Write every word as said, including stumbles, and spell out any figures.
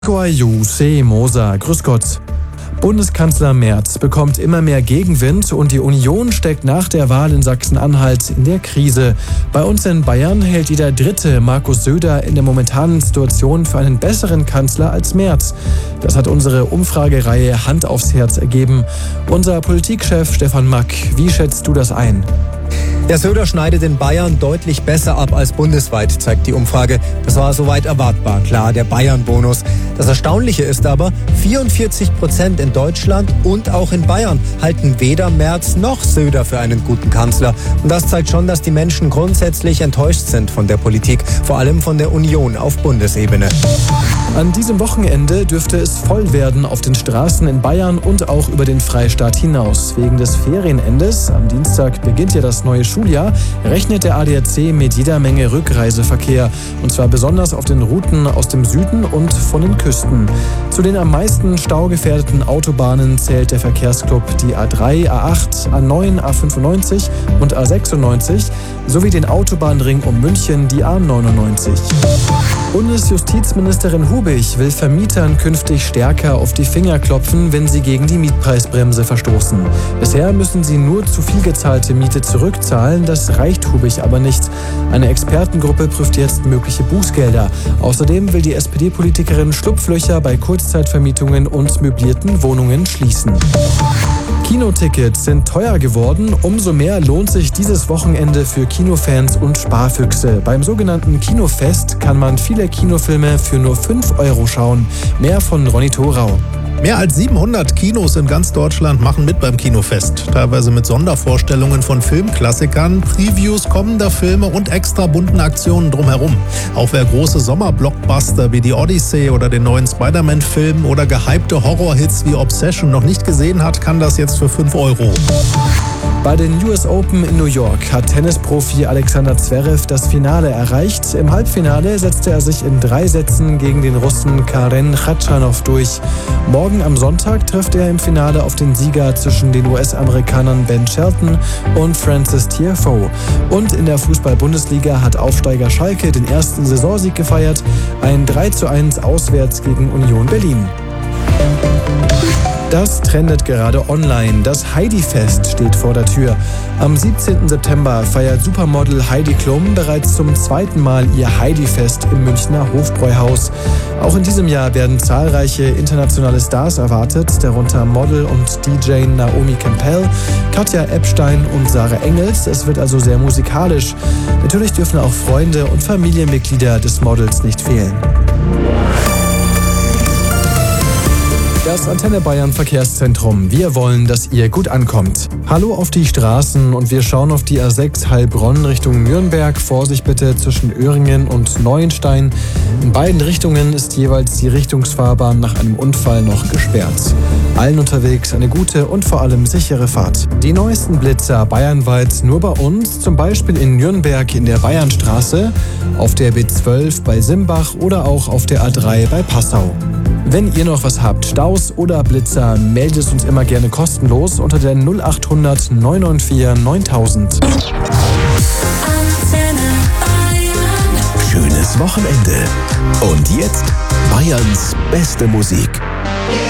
Se Moser, grüß Gott. Bundeskanzler Merz bekommt immer mehr Gegenwind und die Union steckt nach der Wahl in Sachsen-Anhalt in der Krise. Bei uns in Bayern hält jeder Dritte Markus Söder in der momentanen Situation für einen besseren Kanzler als Merz. Das hat unsere Umfragereihe Hand aufs Herz ergeben. Unser Politikchef Stefan Mack, wie schätzt du das ein? Der Söder schneidet in Bayern deutlich besser ab als bundesweit, zeigt die Umfrage. Das war soweit erwartbar, klar, der Bayern-Bonus. Das Erstaunliche ist aber, vierundvierzig Prozent in Deutschland und auch in Bayern halten weder Merz noch Söder für einen guten Kanzler. Und das zeigt schon, dass die Menschen grundsätzlich enttäuscht sind von der Politik, vor allem von der Union auf Bundesebene. An diesem Wochenende dürfte es voll werden auf den Straßen in Bayern und auch über den Freistaat hinaus. Wegen des Ferienendes, am Dienstag beginnt ja das neue Schuljahr, rechnet der A D A C mit jeder Menge Rückreiseverkehr. Und zwar besonders auf den Routen aus dem Süden und von den Küsten. Zu den am meisten staugefährdeten Autobahnen zählt der Verkehrsclub die A drei, A acht, A neun, A fünfundneunzig und A sechsundneunzig sowie den Autobahnring um München, die A neunundneunzig. Bundesjustizministerin Hubich will Vermietern künftig stärker auf die Finger klopfen, wenn sie gegen die Mietpreisbremse verstoßen. Bisher müssen sie nur zu viel gezahlte Miete zurückzahlen, das reicht Hubich aber nicht. Eine Expertengruppe prüft jetzt mögliche Bußgelder. Außerdem will die S P D-Politikerin Schlupflöcher bei Kurzzeitvermietungen und möblierten Wohnungen schließen. Kinotickets sind teuer geworden, umso mehr lohnt sich dieses Wochenende für Kinofans und Sparfüchse. Beim sogenannten Kinofest kann man viele Kinofilme für nur fünf Euro schauen. Mehr von Ronny Thorau. Mehr als siebenhundert Kinos in ganz Deutschland machen mit beim Kinofest. Teilweise mit Sondervorstellungen von Filmklassikern, Previews kommender Filme und extra bunten Aktionen drumherum. Auch wer große Sommerblockbuster wie die Odyssey oder den neuen Spider-Man-Film oder gehypte Horrorhits wie Obsession noch nicht gesehen hat, kann das jetzt für fünf Euro. Bei den U S Open in New York hat Tennisprofi Alexander Zverev das Finale erreicht. Im Halbfinale setzte er sich in drei Sätzen gegen den Russen Karen Khachanov durch. Morgen am Sonntag trifft er im Finale auf den Sieger zwischen den U S-Amerikanern Ben Shelton und Frances Tiafoe. Und in der Fußball-Bundesliga hat Aufsteiger Schalke den ersten Saisonsieg gefeiert. Ein drei zu eins auswärts gegen Union Berlin. Das trendet gerade online. Das Heidi-Fest steht vor der Tür. Am siebzehnten September feiert Supermodel Heidi Klum bereits zum zweiten Mal ihr Heidi-Fest im Münchner Hofbräuhaus. Auch in diesem Jahr werden zahlreiche internationale Stars erwartet, darunter Model und D J Naomi Campbell, Katja Epstein und Sarah Engels. Es wird also sehr musikalisch. Natürlich dürfen auch Freunde und Familienmitglieder des Models nicht fehlen. Das Antenne Bayern Verkehrszentrum. Wir wollen, dass ihr gut ankommt. Hallo auf die Straßen und wir schauen auf die A sechs Heilbronn Richtung Nürnberg. Vorsicht bitte zwischen Öhringen und Neuenstein. In beiden Richtungen ist jeweils die Richtungsfahrbahn nach einem Unfall noch gesperrt. Allen unterwegs eine gute und vor allem sichere Fahrt. Die neuesten Blitzer bayernweit nur bei uns, zum Beispiel in Nürnberg in der Bayernstraße, auf der B zwölf bei Simbach oder auch auf der A drei bei Passau. Wenn ihr noch was habt, Staus oder Blitzer, meldet es uns immer gerne kostenlos unter der null acht hundert neun neun vier neuntausend. Schönes Wochenende. Und jetzt Bayerns beste Musik.